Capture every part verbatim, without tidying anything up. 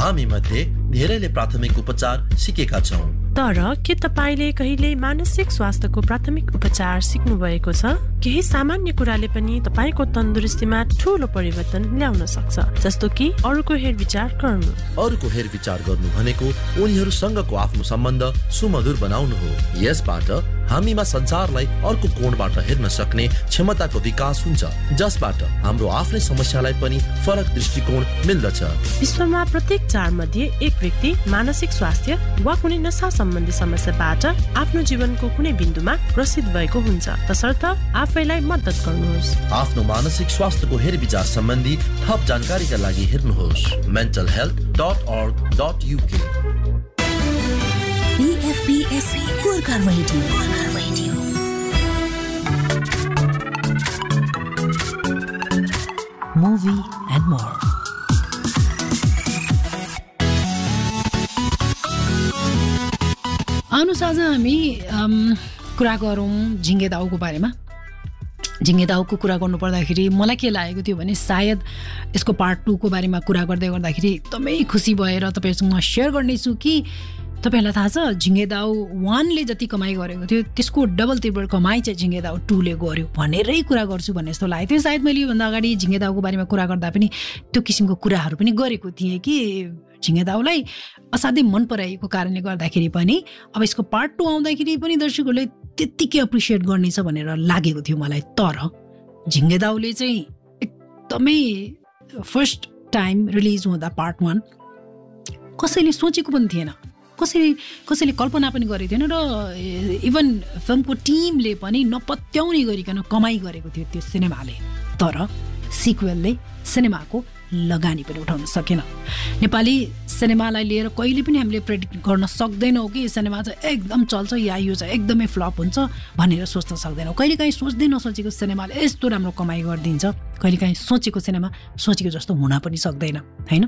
हामी मध्ये धेरैले प्राथमिक उपचार सिकेका छौं। तर के तपाईले कहिले मानसिक स्वास्थ्यको प्राथमिक उपचार सिक्नु भएको छ? केही सामान्य कुराले पनि तपाईको तन्दुरुस्तीमा ठूलो परिवर्तन ल्याउन सक्छ, जस्तो कि अरूको हेरविचार गर्नु। अरूको हेरविचार गर्नु भनेको उनीहरूसँगको आफ्नो सम्बन्ध सुमधुर बनाउनु हो। यसबाट हामीमा संसारलाई अर्को कोणबाट हेर्न सक्ने क्षमताको विकास हुन्छ, जसबाट हाम्रो आफ्नै समस्यालाई पनि फरक दृष्टिकोण मिल्दछ। विश्वमा प्रत्येक चार मध्ये एक व्यक्ति मानसिक स्वास्थ्य वा कुनै नशा सम्बन्धी समस्याबाट आफ्नो जीवनको कुनै बिन्दुमा ग्रसित भएको हुन्छ। तसर्थ आफैलाई मद्दत गर्नुहोस्। आफ्नो मानसिक स्वास्थ्यको हेरविचार सम्बन्धी थप जानकारीका लागि हेर्नुहोस् मेन्टल हेल्थ डट अर्ग dot UK. बीएफबीएस Gorkha radio, movie and more. आउनुहोस् आज हामी कुरा गरौँ झिङ्गे दाउको बारेमा। झिङ्गे दाउको कुरा गर्नु पर्दाखेरि मलाई के लागेको थियो भने सायद यसको पार्ट टूको बारेमा कुरा गर्दै गर्दाखेरि एकदमै खुसी भएर तपाईँहरूसँग म सेयर गर्नेछु कि तपाईँहरूलाई थाहा छ झिङ्गे दाउ वानले जति कमाइ गरेको थियो त्यसको डबल त्रिबल कमाइ चाहिँ झिङ्गे दाउ टूले गर्यो भनेरै कुरा गर्छु भन्ने जस्तो लागेको थियो। सायद मैले योभन्दा अगाडि झिङ्गे दाउको बारेमा कुरा गर्दा पनि त्यो किसिमको कुराहरू पनि गरेको थिएँ कि झिङ्गे दाउलाई असाध्यै मन पराएको कारणले गर्दाखेरि पनि अब यसको पार्ट टू आउँदाखेरि पनि दर्शकहरूले त्यत्तिकै एप्रिसिएट गर्नेछ भनेर लागेको थियो मलाई। तर झिङ्गे दाउले चाहिँ एकदमै फर्स्ट टाइम रिलिज हुँदा पार्ट वान कसैले सोचेको पनि थिएन, कसैले कसैले कल्पना पनि गरेको थिएन र इभन फिल्मको टिमले पनि नपत्याउने गरिकन कमाइ गरेको थियो त्यो सिनेमाले। तर सिक्वेलले सिनेमाको लगानी पनि उठाउन सकेन। नेपाली सिनेमालाई लिएर कहिले पनि हामीले प्रेडिक्ट गर्न सक्दैनौँ कि सिनेमा चाहिँ एकदम चल्छ या यो चाहिँ एकदमै फ्लप हुन्छ भनेर सोच्न सक्दैनौँ। कहिलेकाहीँ सोच्दै नसोचेको सिनेमाले यस्तो राम्रो कमाइ गरिदिन्छ, कहिलेकाहीँ सोचेको सिनेमा सोचेको जस्तो हुन पनि सक्दैन, होइन?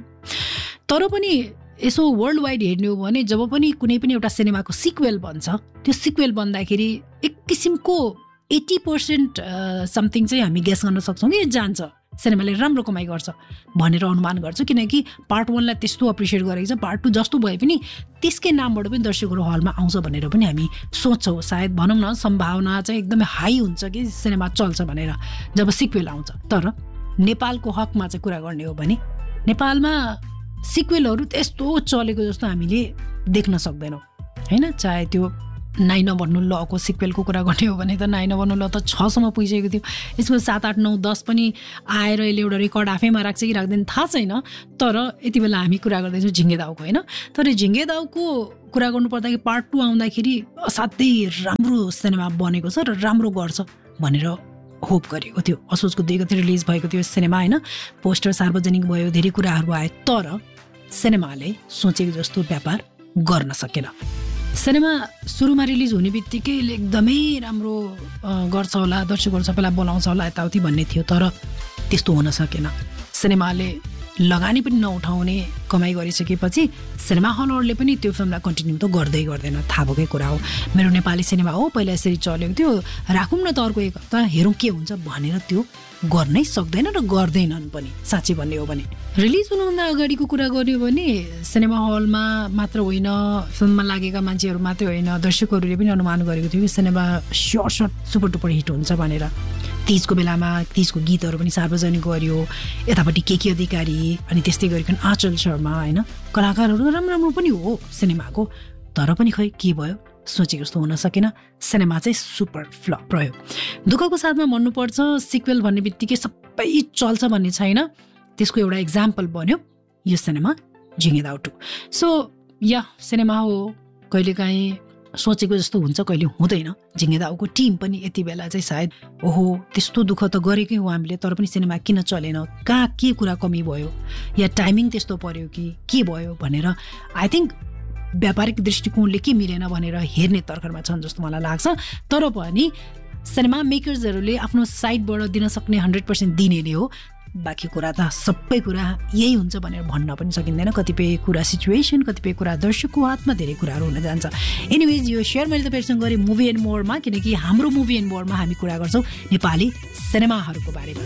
तर पनि यसो वर्ल्ड वाइड हेर्ने हो भने जब पनि कुनै पनि एउटा सिनेमाको सिक्वेल बन्छ, त्यो सिक्वेल बन्दाखेरि एक किसिमको एट्टी पर्सेन्ट समथिङ चाहिँ हामी गेस गर्न सक्छौँ कि जान्छ, सिनेमाले राम्रो कमाइ गर्छ भनेर अनुमान गर्छ। किनकि पार्ट वानलाई त्यस्तो एप्रिसिएट गरेको छ, पार्ट टू जस्तो भए पनि त्यसकै नामबाट पनि दर्शकहरू हलमा आउँछ भनेर पनि हामी सोच्छौँ। सायद भनौँ न सम्भावना चाहिँ एकदमै हाई हुन्छ कि सिनेमा चल्छ भनेर जब सिक्वेल आउँछ। तर नेपालको हकमा चाहिँ कुरा गर्ने हो भने नेपालमा सिक्वेलहरू त्यस्तो चलेको जस्तो हामीले देख्न सक्दैनौँ, होइन? चाहे त्यो नाइ नभन्नु लको सिक्वेलको कुरा गर्ने हो भने त नाइ नभन्नु ल त छसम्म पुगिसकेको थियो। यसको सात आठ नौ दस पनि आएर यसले एउटा रेकर्ड आफैमा राख्छ कि राख्दैन थाहा छैन। तर यति बेला हामी कुरा गर्दैछौँ झिङ्गे दाउको, होइन? तर झिङ्गे दाउको कुरा गर्नु पर्दाखेरि पार्ट टू आउँदाखेरि असाध्यै राम्रो सिनेमा बनेको छ र राम्रो गर्छ भनेर होप गरेको थियो। असोजको दुई गते रिलिज भएको थियो सिनेमा, होइन? पोस्टर सार्वजनिक भयो, धेरै कुराहरू आए, तर सिनेमाले सोचेको जस्तो व्यापार गर्न सकेन। सिनेमा सुरुमा रिलिज हुने बित्तिकै एकदमै राम्रो गर्छ होला, दर्शकहरू सबैलाई बोलाउँछ होला यताउति भन्ने थियो, तर त्यस्तो हुन सकेन। सिनेमाले लगानी पनि नउठाउने कमाइ गरिसकेपछि सिनेमा हलहरूले पनि त्यो फिल्मलाई कन्टिन्यू त गर्दै गर्दैन, थाहा भएकै कुरा हो। मेरो नेपाली सिनेमा हो, पहिला यसरी चलेको थियो, राखौँ न त अर्को एक हप्ता हेरौँ के हुन्छ भनेर त्यो गर्नै सक्दैन र गर्दैनन् पनि, साँच्चै भन्ने हो भने। रिलिज हुनुभन्दा अगाडिको कुरा गर्यो भने सिनेमा हलमा मात्र होइन, फिल्ममा लागेका मान्छेहरू मात्रै होइन, दर्शकहरूले पनि अनुमान गरेको थियो कि cinema short short super duper hit हुन्छ भनेर। तीजको बेलामा तीजको गीतहरू पनि सार्वजनिक गरियो, यतापट्टि के के अधिकारी अनि त्यस्तै गरिकन आँचल शर्मा, होइन? कलाकारहरू राम्रो राम्रो पनि हो सिनेमाको, तर पनि खै के भयो, सोचेको जस्तो हुन सकेन। सिनेमा चाहिँ सुपर फ्लप रह्यो। दुःखको साथमा भन्नुपर्छ सिक्वेल भन्ने बित्तिकै सबै चल्छ भन्ने छैन। त्यसको एउटा इक्जाम्पल बन्यो यो सिनेमा झिङ्गे दाउ टू। सो या सिनेमा हो, कहिलेकाहीँ सोचेको जस्तो हुन्छ, कहिले हुँदैन। झिङ्गे दाउको टिम पनि यति बेला चाहिँ सायद ओहो त्यस्तो दुःख त गरेकै हो हामीले, तर पनि सिनेमा किन चलेन, कहाँ के कुरा कमी भयो या टाइमिङ त्यस्तो पर्यो कि के भयो भनेर आई थिङ्क व्यापारिक दृष्टिकोणले के मिलेन भनेर हेर्ने तर्खरमा छन् जस्तो मलाई लाग्छ। तर पनि सिनेमा मेकर्सहरूले आफ्नो साइडबाट दिन सक्ने हन्ड्रेड पर्सेन्ट दिनेले हो, बाँकी कुरा त सबै कुरा यही हुन्छ भनेर भन्न पनि सकिँदैन। कतिपय कुरा सिचुएसन, कतिपय कुरा दर्शकको हातमा, धेरै कुराहरू हुन जान्छ। एनिवेज यो सेयर मैले तपाईँहरूसँग गरेँ मुभी एन्ड मोरमा, किनकि हाम्रो मुभी एन्ड मोरमा हामी कुरा गर्छौँ नेपाली सिनेमाहरूको बारेमा।